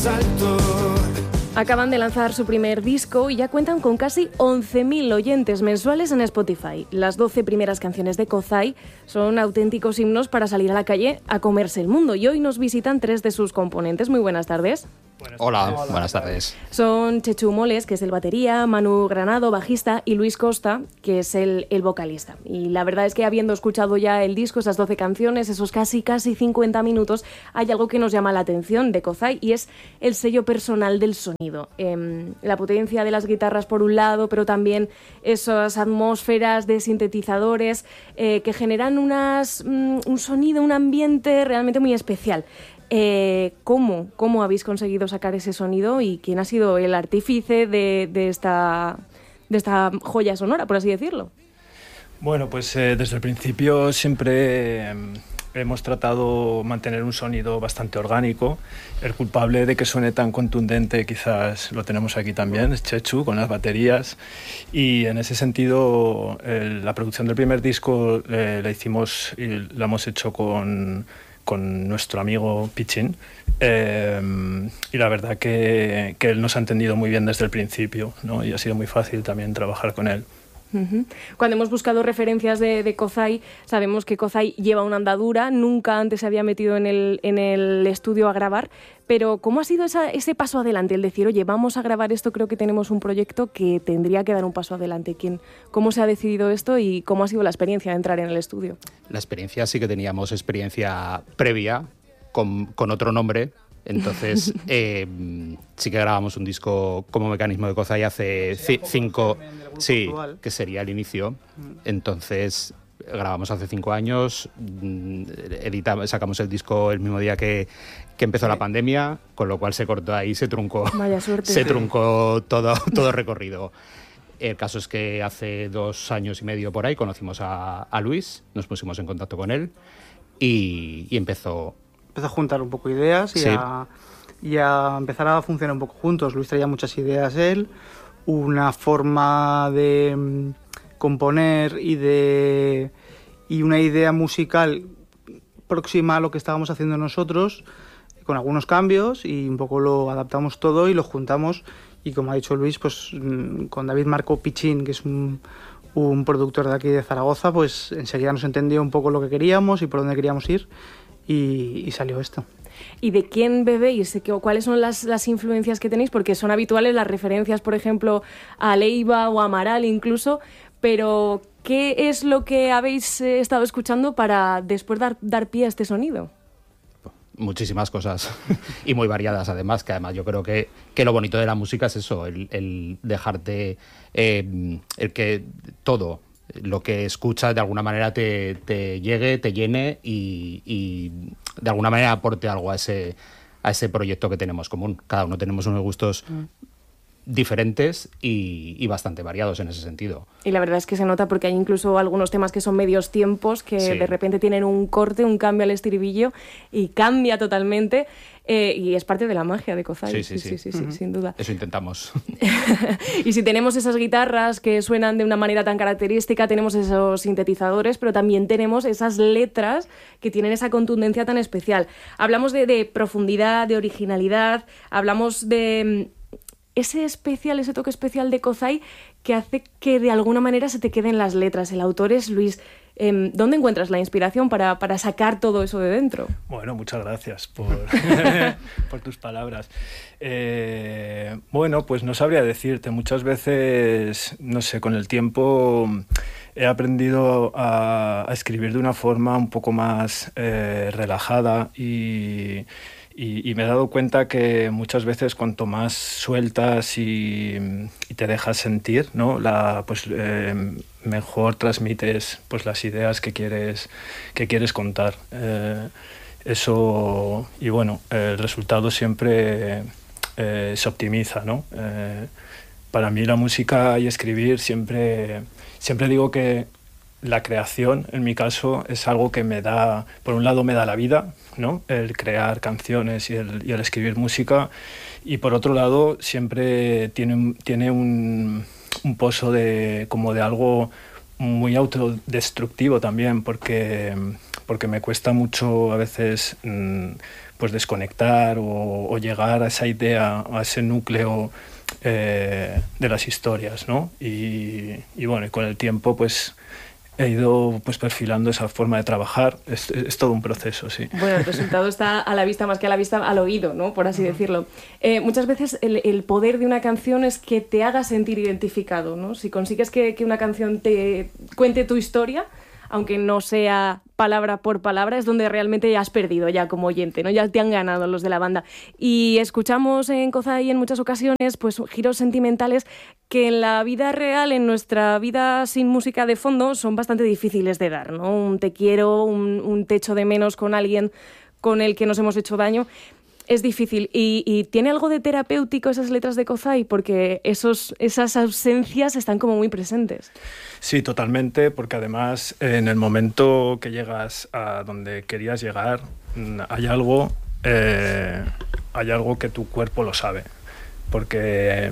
salto. Acaban de lanzar su primer disco y ya cuentan con casi 11.000 oyentes mensuales en Spotify. Las 12 primeras canciones de Kozai son auténticos himnos para salir a la calle a comerse el mundo. Y hoy nos visitan 3 de sus componentes. Muy buenas tardes. Hola, buenas tardes. Son Chechu Moles, que es el batería, Manu Granado, bajista, y Luis Costa, que es el vocalista. Y la verdad es que habiendo escuchado ya el disco, esas 12 canciones, esos casi 50 minutos, hay algo que nos llama la atención de Kozai y es el sello personal del sonido. La potencia de las guitarras por un lado, pero también esas atmósferas de sintetizadores que generan un sonido, un ambiente realmente muy especial. ¿Cómo habéis conseguido sacar ese sonido y quién ha sido el artífice de esta joya sonora, por así decirlo? Bueno, pues desde el principio siempre hemos tratado mantener un sonido bastante orgánico. El culpable de que suene tan contundente quizás lo tenemos aquí también, es Chechu con las baterías, y en ese sentido la producción del primer disco la hicimos y la hemos hecho con nuestro amigo Pichín, y la verdad que él nos ha entendido muy bien desde el principio, ¿no? Y ha sido muy fácil también trabajar con él. Uh-huh. Cuando hemos buscado referencias de Kozai, sabemos que Kozai lleva una andadura, nunca antes se había metido en el estudio a grabar, pero ¿cómo ha sido ese paso adelante? El decir, oye, vamos a grabar esto, creo que tenemos un proyecto que tendría que dar un paso adelante. ¿Cómo se ha decidido esto y cómo ha sido la experiencia de entrar en el estudio? La experiencia sí que teníamos experiencia previa con otro nombre. Entonces, sí que grabamos un disco como Mecanismo de Kozai hace 5... Sí, que sería el inicio. Entonces, grabamos hace 5 años, sacamos el disco el mismo día que empezó la pandemia, con lo cual se cortó ahí, se truncó. Vaya suerte. Se truncó todo el recorrido. El caso es que hace 2 años y medio por ahí conocimos a Luis, nos pusimos en contacto con él y empezó a juntar un poco ideas y, sí, y a empezar a funcionar un poco juntos. Luis traía muchas ideas él, una forma de componer y una idea musical próxima a lo que estábamos haciendo nosotros, con algunos cambios, y un poco lo adaptamos todo y lo juntamos. Y como ha dicho Luis, pues con David Marco Pichín, que es un productor de aquí de Zaragoza, pues enseguida nos entendió un poco lo que queríamos y por dónde queríamos ir, y salió esto. ¿Y de quién bebéis? ¿Cuáles son las influencias que tenéis? Porque son habituales las referencias, por ejemplo, a Leiva o a Amaral incluso, pero ¿qué es lo que habéis estado escuchando para después dar pie a este sonido? Muchísimas cosas y muy variadas además, que además yo creo que lo bonito de la música es eso, el dejarte, el que todo lo que escuchas de alguna manera te llegue, te llene y de alguna manera aporte algo a ese proyecto que tenemos común. Cada uno tenemos unos gustos diferentes y bastante variados en ese sentido. Y la verdad es que se nota porque hay incluso algunos temas que son medios tiempos que sí, de repente tienen un corte, un cambio al estribillo y cambia totalmente, y es parte de la magia de Kozai. Sí, sin duda. Eso intentamos. Y si tenemos esas guitarras que suenan de una manera tan característica, tenemos esos sintetizadores, pero también tenemos esas letras que tienen esa contundencia tan especial. Hablamos de profundidad, de originalidad, hablamos de ese toque especial de Kozai que hace que de alguna manera se te queden las letras. El autor es Luis. ¿Dónde encuentras la inspiración para sacar todo eso de dentro? Bueno, muchas gracias por tus palabras. Bueno, pues no sabría decirte. Muchas veces, no sé, con el tiempo he aprendido a escribir de una forma un poco más relajada y me he dado cuenta que muchas veces cuanto más sueltas y te dejas sentir, ¿no? Mejor transmites pues las ideas que quieres contar. Eso, y bueno, el resultado siempre se optimiza, ¿no? Para mí la música y escribir siempre digo que la creación, en mi caso, es algo que me da, por un lado me da la vida, ¿no? El crear canciones y el escribir música, y por otro lado siempre tiene un pozo como de algo muy autodestructivo también, porque me cuesta mucho a veces pues desconectar o llegar a esa idea, a ese núcleo de las historias, ¿no? Y bueno, y con el tiempo pues he ido pues perfilando esa forma de trabajar. Es todo un proceso, sí. Bueno, el resultado está a la vista, más que a la vista, al oído, ¿no? Por así decirlo. Muchas veces el poder de una canción es que te haga sentir identificado, ¿no? Si consigues que una canción te cuente tu historia, aunque no sea palabra por palabra, es donde realmente ya has perdido ya como oyente, ¿no? Ya te han ganado los de la banda. Y escuchamos en Kozai en muchas ocasiones pues giros sentimentales que en la vida real, en nuestra vida sin música de fondo, son bastante difíciles de dar, ¿no? Un te quiero, un te echo de menos con alguien con el que nos hemos hecho daño. Es difícil. ¿Y tiene algo de terapéutico esas letras de Kozai? Porque esas ausencias están como muy presentes. Sí, totalmente, porque además en el momento que llegas a donde querías llegar, hay algo que tu cuerpo lo sabe. Porque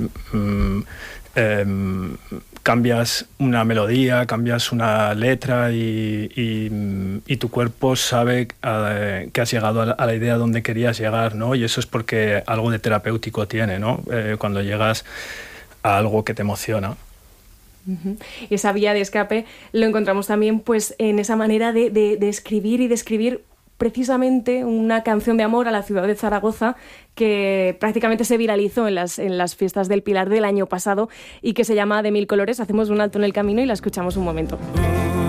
cambias una melodía, cambias una letra y tu cuerpo sabe que has llegado a la idea donde querías llegar, ¿no? Y eso es porque algo de terapéutico tiene, ¿no? Cuando llegas a algo que te emociona. Uh-huh. Y esa vía de escape lo encontramos también pues en esa manera de escribir y de escribir precisamente una canción de amor a la ciudad de Zaragoza que prácticamente se viralizó en las fiestas del Pilar del año pasado y que se llama De mil colores. Hacemos un alto en el camino y la escuchamos un momento.